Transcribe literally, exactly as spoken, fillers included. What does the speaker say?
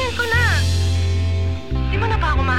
Sabihin ko na. Di mo na ba ako mahal?